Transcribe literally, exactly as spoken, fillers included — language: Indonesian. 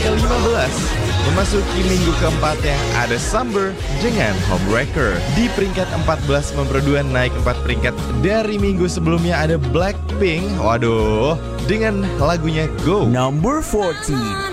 lima belas. Memasuki minggu keempatnya ada Summer dengan Homewrecker. Di peringkat empat belas memperduan naik empat peringkat dari minggu sebelumnya ada Blackpink. Waduh, dengan lagunya Go. Number fourteen.